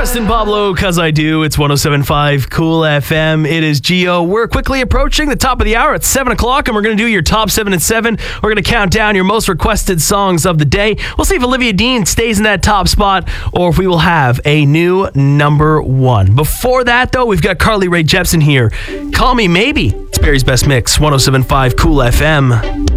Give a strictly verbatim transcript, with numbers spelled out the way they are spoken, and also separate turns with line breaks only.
Preston Pablo, Cause I Do. It's one oh seven point five Cool F M. It is Gio. We're quickly approaching the top of the hour at seven o'clock, and we're going to do your top seven at seven. We're going to count down your most requested songs of the day. We'll see if Olivia Dean stays in that top spot or if we will have a new number one. Before that, though, we've got Carly Rae Jepsen here. Call Me Maybe. It's Barry's Best Mix, one oh seven point five Cool F M.